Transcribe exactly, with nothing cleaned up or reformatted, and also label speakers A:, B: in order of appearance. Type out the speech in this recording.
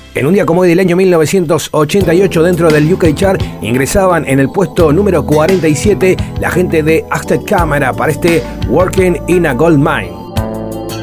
A: En un día como hoy del año mil novecientos ochenta y ocho, dentro del U K Chart, ingresaban en el puesto número cuarenta y siete la gente de Acted Camera para este Working in a Gold Mine.